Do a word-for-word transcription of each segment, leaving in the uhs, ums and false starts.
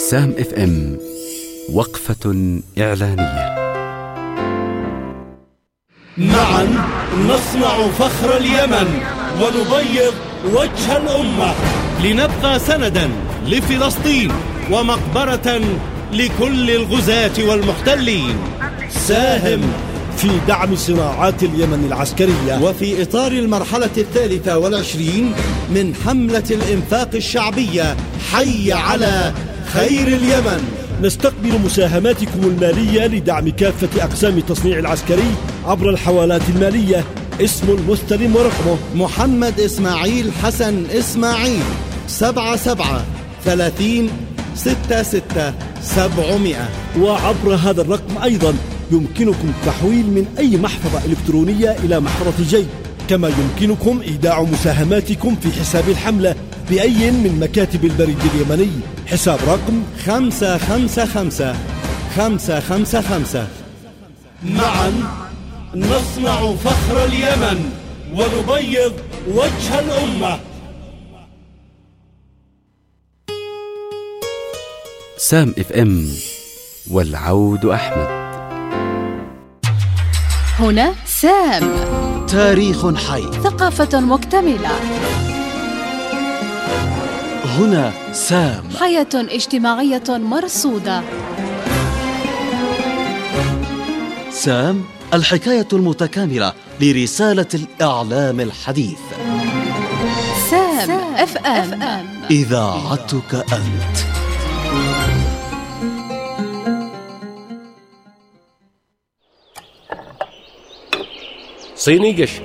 سام اف ام وقفة إعلانية. معا نصنع فخر اليمن ونبيض وجه الأمة، لنبقى سندا لفلسطين ومقبرة لكل الغزاة والمحتلين. ساهم في دعم صناعات اليمن العسكرية وفي إطار المرحلة الثالثة والعشرين من حملة الإنفاق الشعبية حي على خير اليمن. نستقبل مساهماتكم المالية لدعم كافة أقسام التصنيع العسكري عبر الحوالات المالية. اسم المستلم ورقمه محمد إسماعيل حسن إسماعيل، سبعة سبعة ثلاثين ستة ستة سبعمائة. وعبر هذا الرقم أيضا يمكنكم التحويل من أي محفظة إلكترونية إلى محفظة جيب، كما يمكنكم إيداع مساهماتكم في حساب الحملة بأي من مكاتب البريد اليمني. حساب رقم خمسة خمسة خمسة خمسة خمسة خمسة. معا نصنع فخر اليمن ونبيض وجه الأمة. سام اف ام والعود أحمد. هنا سام، تاريخ حي، ثقافة مكتملة. هنا سام، حياة اجتماعية مرصودة. سام، الحكاية المتكاملة لرسالة الإعلام الحديث. سام اف ام، إذاعتك أنت. صيني قشر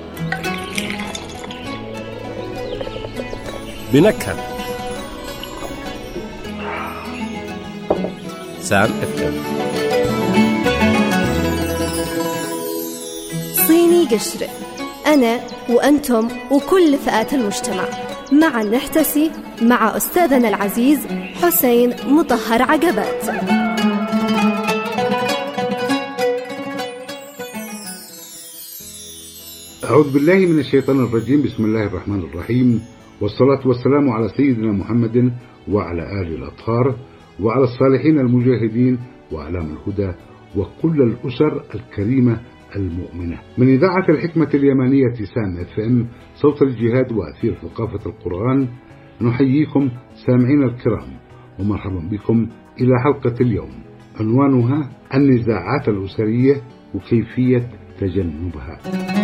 بنكهة. سام اف ام. صيني قشر، أنا وأنتم وكل فئات المجتمع معا نحتسي مع أستاذنا العزيز حسين مطهر عقبات. أعوذ بالله من الشيطان الرجيم. بسم الله الرحمن الرحيم، والصلاة والسلام على سيدنا محمد وعلى آله الأطهار وعلى الصالحين المجاهدين وأعلام الهدى وكل الأسر الكريمة المؤمنة. من إذاعة الحكمة اليمنية سام اف ام، صوت الجهاد وأثير ثقافة القرآن، نحييكم سامعين الكرام ومرحبا بكم إلى حلقة اليوم، عنوانها النزاعات الأسرية وكيفية تجنبها.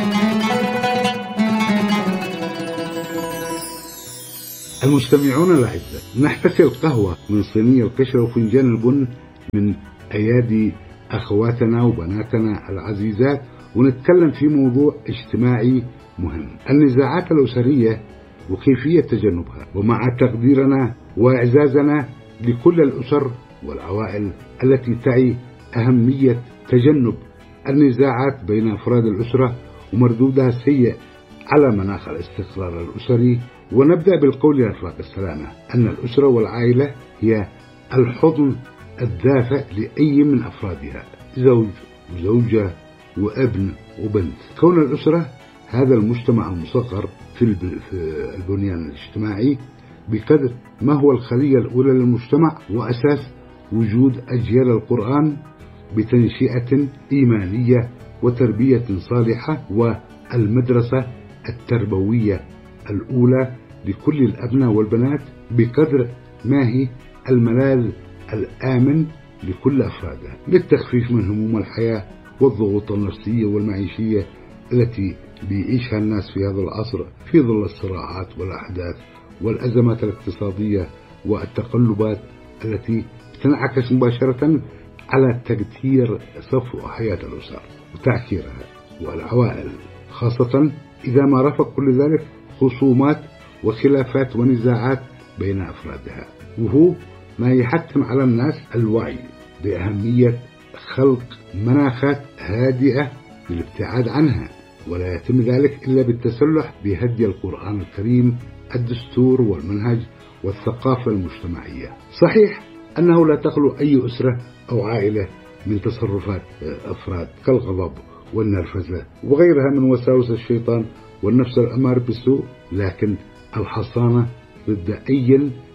المستمعون الأعزاء، نحتسي القهوة من صينية القشرة وفنجان البن من أيادي أخواتنا وبناتنا العزيزات، ونتكلم في موضوع اجتماعي مهم، النزاعات الأسرية وكيفية تجنبها، ومع تقديرنا وإعزازنا لكل الأسر والعوائل التي تعي أهمية تجنب النزاعات بين أفراد الأسرة ومردودها السيء على مناخ الاستقرار الأسري. ونبدأ بالقول يا رفاق السلامة أن الأسرة والعائلة هي الحضن الدافئ لأي من أفرادها، زوج وزوجة وابن وبنت. كون الأسرة هذا المجتمع المصغر في البنيان الاجتماعي بقدر ما هو الخلية الأولى للمجتمع وأساس وجود أجيال القرآن بتنشئة إيمانية وتربية صالحة، والمدرسة التربوية الأولى لكل الأبناء والبنات بقدر ما هي الملاذ الآمن لكل أفرادها للتخفيف من هموم الحياة والضغوط النفسية والمعيشية التي بيعيشها الناس في هذا العصر في ظل الصراعات والأحداث والأزمات الاقتصادية والتقلبات التي تنعكس مباشرة على تكثير صفو حياة الأسر وتعكيرها والعوائل، خاصة إذا ما رافق كل ذلك خصومات وخلافات ونزاعات بين أفرادها، وهو ما يحتم على الناس الوعي بأهمية خلق مناخات هادئة للابتعاد عنها، ولا يتم ذلك إلا بالتسلح بهدي القرآن الكريم، الدستور والمنهج والثقافة المجتمعية. صحيح أنه لا تخلو أي أسرة أو عائلة من تصرفات أفراد كالغضب والنرفزة وغيرها من وساوس الشيطان والنفس الأمارة بالسوء، لكن الحصانة ضد أي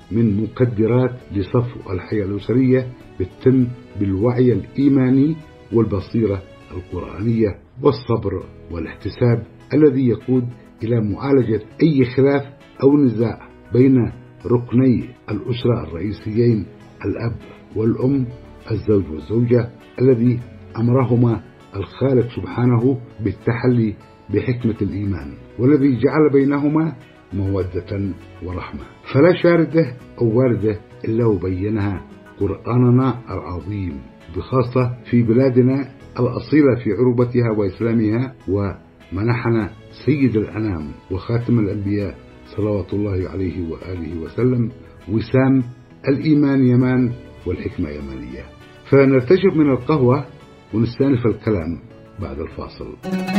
من مقدرات لصفو الحياة الأسرية بتتم بالوعي الإيماني والبصيرة القرآنية والصبر والاحتساب الذي يقود إلى معالجة أي خلاف أو نزاع بين ركني الأسرة الرئيسيين الأب والأم، الزوج والزوجة، الذي أمرهما الخالق سبحانه بالتحلي بحكمة الإيمان، والذي جعل بينهما مودة ورحمة. فلا شاردة أو واردة إلا وبينها قرآننا العظيم، بخاصة في بلادنا الأصيلة في عروبتها وإسلامها، ومنحنا سيد الأنام وخاتم الأنبياء صلوات الله عليه وآله وسلم وسام الإيمان يمان والحكمة يمانية. فنرتشف من القهوة ونستأنف الكلام بعد الفاصل.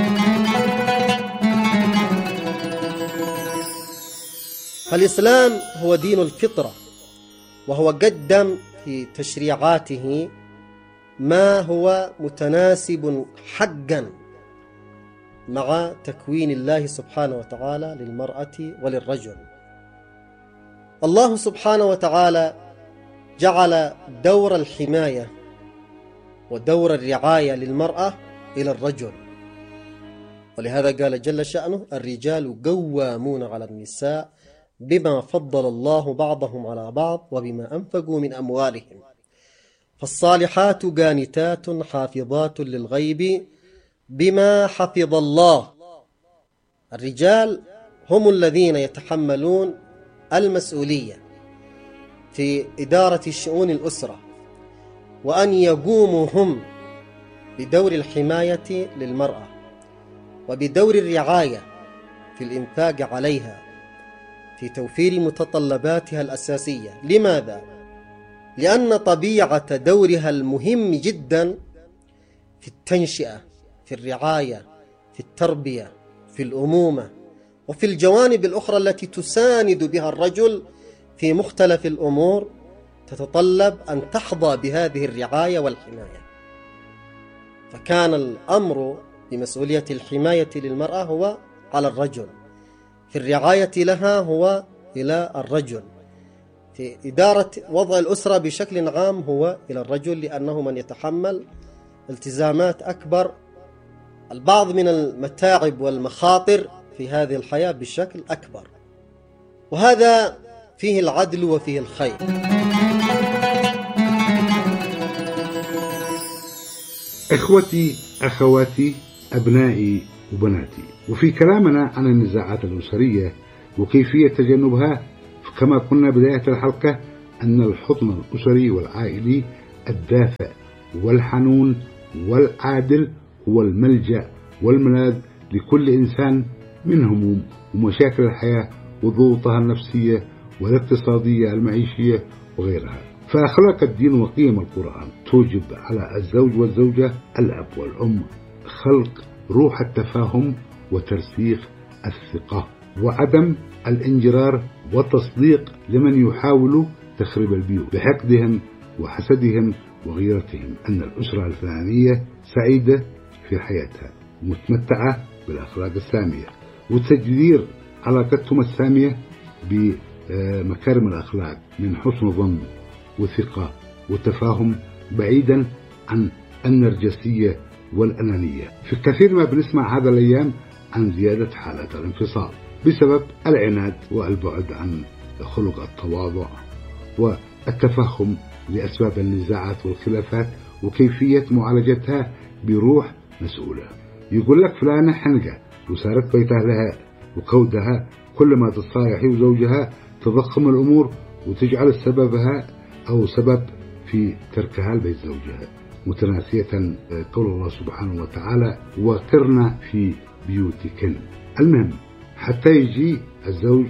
الإسلام هو دين الفطرة، وهو قدم في تشريعاته ما هو متناسب حقا مع تكوين الله سبحانه وتعالى للمرأة وللرجل. الله سبحانه وتعالى جعل دور الحماية ودور الرعاية للمرأة إلى الرجل، ولهذا قال جل شأنه: الرجال قوامون على النساء بما فضل الله بعضهم على بعض وبما أنفقوا من أموالهم، فالصالحات قانتات حافظات للغيب بما حفظ الله. الرجال هم الذين يتحملون المسؤولية في إدارة شؤون الأسرة، وأن يقوموا هم بدور الحماية للمرأة وبدور الرعاية في الإنفاق عليها في توفير متطلباتها الأساسية. لماذا؟ لأن طبيعة دورها المهم جدا في التنشئة، في الرعاية، في التربية، في الأمومة، وفي الجوانب الأخرى التي تساند بها الرجل في مختلف الأمور، تتطلب أن تحظى بهذه الرعاية والحماية. فكان الأمر بمسؤولية الحماية للمرأة هو على الرجل، في الرعاية لها هو إلى الرجل، في إدارة وضع الأسرة بشكل عام هو إلى الرجل، لأنه من يتحمل التزامات أكبر، البعض من المتاعب والمخاطر في هذه الحياة بشكل أكبر، وهذا فيه العدل وفيه الخير. إخوتي، أخواتي، أبنائي وبناتي، وفي كلامنا عن النزاعات الأسرية وكيفية تجنبها، كما قلنا بداية الحلقة أن الحضن الأسري والعائلي الدافئ والحنون والعادل هو الملجأ والملاذ لكل إنسان من هموم ومشاكل الحياة وضغوطها النفسية والاقتصادية المعيشية وغيرها. فأخلاق الدين وقيم القرآن توجب على الزوج والزوجة، الأب والأم، خلق روح التفاهم وترسيخ الثقة وعدم الانجرار والتصديق لمن يحاول تخريب البيوت بحقدهم وحسدهم وغيرتهم. أن الأسرة الفلانية سعيدة في حياتها ومتمتعة بالأخلاق السامية، وتجدير علاقتهم السامية بمكارم الأخلاق من حسن ظن وثقة وتفاهم، بعيدا عن النرجسية والأنانية. في كثير ما بنسمع هذا الأيام عن زيادة حالات الانفصال بسبب العناد والبعد عن خلق التواضع والتفهم لأسباب النزاعات والخلافات وكيفية معالجتها بروح مسؤولة. يقول لك فلانة حنقة وسارت بيت أهلها وكودها، كل ما تصايح وزوجها تضخم الأمور وتجعل سببها أو سبب في تركها لبيت زوجها، متناسية قول الله سبحانه وتعالى: وقرن في بيوتكن. المهم حتى يجي الزوج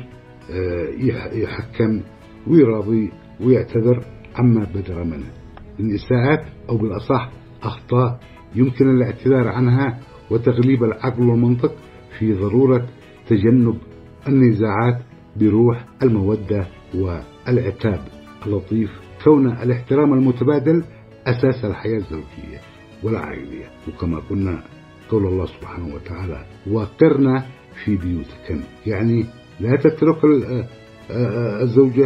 يحكم ويراضي ويعتذر عما بدر منه من إساءات أو بالأصح أخطاء يمكن الاعتذار عنها، وتغليب العقل والمنطق في ضرورة تجنب النزاعات بروح المودة والعتاب اللطيف، كون الاحترام المتبادل أساس الحياة الزوجية والعائلية. وكما قلنا قول الله سبحانه وتعالى: وقرنا في بيوتكن، يعني لا تترك الزوجة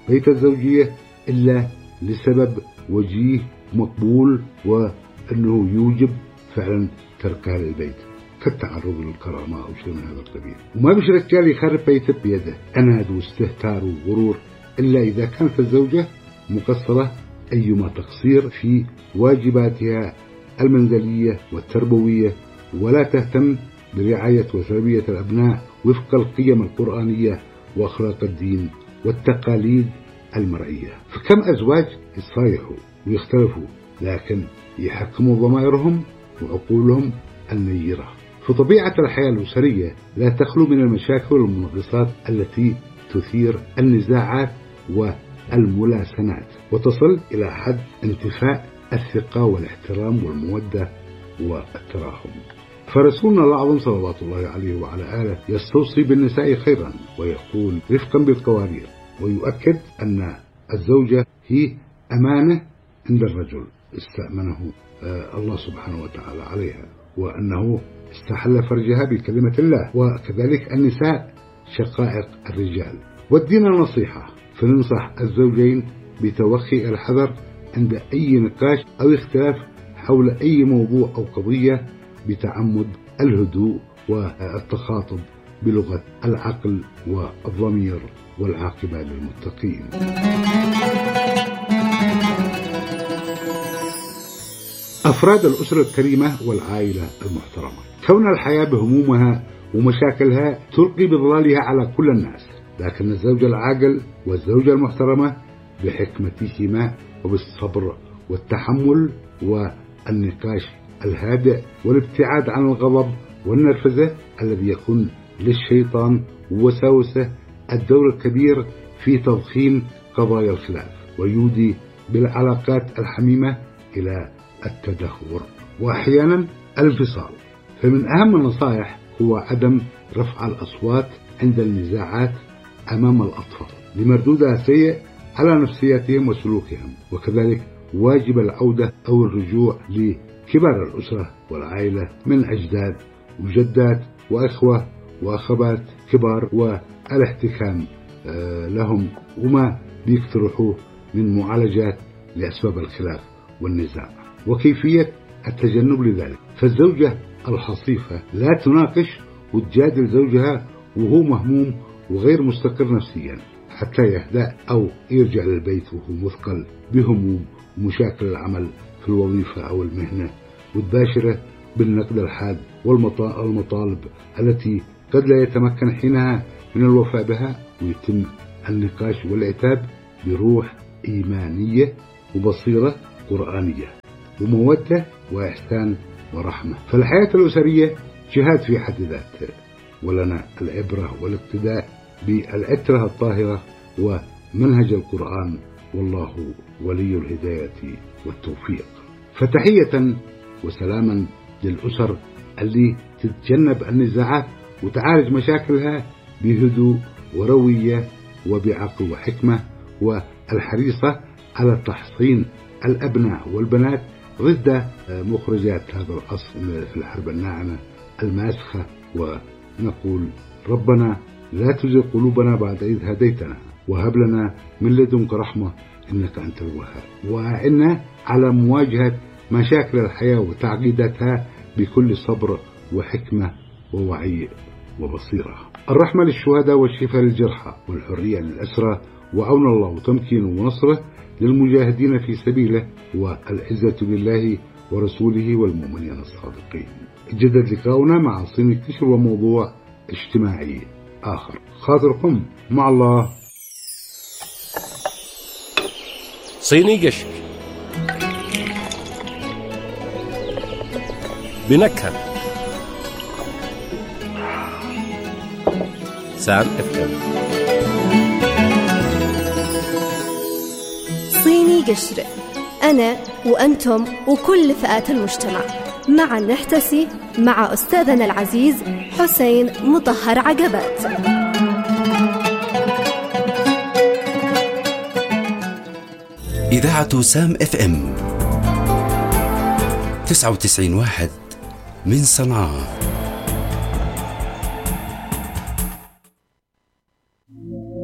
بيت الزوجية إلا لسبب وجيه مقبول، وأنه يوجب فعلا تركها للبيت كالتعرض للكرامة أو شيء من هذا القبيل. وما بيش رجال يخرب بيته بيده عناد واستهتار وغرور إلا إذا كانت الزوجة مقصرة أيما تقصير في واجباتها المنزلية والتربوية، ولا تهتم برعاية وتربية الأبناء وفق القيم القرآنية وأخلاق الدين والتقاليد المرئية. فكم أزواج يصايحوا ويختلفوا لكن يحكموا ضمائرهم وعقولهم النيرة. فطبيعة الحياة الأسرية لا تخلو من المشاكل والمنغصات التي تثير النزاعات والملاسنات وتصل إلى حد انتفاء الثقة والاحترام والمودة والتراحم. فرسولنا الأعظم صلوات الله عليه وعلى آله يستوصي بالنساء خيرا ويقول رفقا بالقوارير، ويؤكد أن الزوجة هي أمانة عند الرجل استأمنه الله سبحانه وتعالى عليها، وأنه استحل فرجها بكلمة الله، وكذلك النساء شقائق الرجال. والدين النصيحة، فننصح الزوجين بتوخي الحذر عند أي نقاش أو اختلاف حول أي موضوع أو قضية بتعمد الهدوء والتخاطب بلغة العقل والضمير، والعاقبة للمتقين. أفراد الأسرة الكريمة والعائلة المحترمة، كون الحياة بهمومها ومشاكلها تلقي بظلالها على كل الناس، لكن الزوج العاقل والزوجة المحترمة بحكمتهما وبالصبر والتحمل والنقاش الهادئ والابتعاد عن الغضب والنرفزة الذي يكون للشيطان ووساوسه الدور الكبير في تضخيم قضايا الخلاف، ويودي بالعلاقات الحميمة إلى التدهور وأحيانا الانفصال. فمن أهم النصائح هو عدم رفع الأصوات عند النزاعات أمام الأطفال لمردودها سيء على نفسياتهم وسلوكهم، وكذلك واجب العودة أو الرجوع لكبار الأسرة والعائلة من أجداد وجدات وأخوة وأخوات كبار، والاحتكام لهم وما بيقترحوه من معالجات لأسباب الخلاف والنزاع وكيفية التجنب لذلك. فالزوجة الحصيفة لا تناقش وتجادل زوجها وهو مهموم وغير مستقر نفسيا حتى يهدأ أو يرجع للبيت وهو مثقل بهموم ومشاكل العمل في الوظيفة أو المهنة، وتباشره بالنقد الحاد والمطالب التي قد لا يتمكن حينها من الوفاء بها، ويتم النقاش والعتاب بروح إيمانية وبصيرة قرآنية ومودة وإحسان ورحمة. فالحياة الأسرية جهاد في حد ذاته، ولنا العبرة والاقتداء بالعترة الطاهرة ومنهج القرآن، والله ولي الهداية والتوفيق. فتحية وسلاما للأسر اللي تتجنب النزاعات وتعالج مشاكلها بهدوء وروية وبعقل وحكمة، والحريصة على تحصين الأبناء والبنات ضد مخرجات هذا العصر في الحرب الناعمة الماسخة. ونقول ربنا لا تزغ قلوبنا بعد إذ هديتنا وهب لنا من لدنك رحمة إنك أنت الوهاب، وأعنا على مواجهة مشاكل الحياة وتعقيداتها بكل صبر وحكمة ووعي وبصيرة. الرحمة للشهداء والشفاء للجرحى والحرية للأسرى، وعون الله وتمكينه ونصره للمجاهدين في سبيله، والعزة لله ورسوله والمؤمنين الصادقين. جدد لقاؤنا مع صين الكشر وموضوع اجتماعي آخر. خاطركم مع الله. صيني قشر بنكهة سام اف ام. صيني قشر، أنا وأنتم وكل فئات المجتمع معا نحتسي مع أستاذنا العزيز حسين مطهر عقبات. إذاعة سام اف ام تسعة وتسعين واحد من صنعاء.